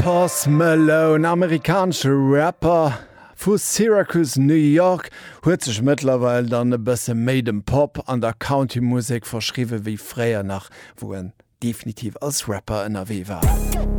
Post Malone, amerikanische Rapper vu Syracuse, New York, huet sech mittlerweile dann e bësse Made in Pop an der County-Musik verschriwe wie fréier nach, wo en definitiv als Rapper ënnerwee war.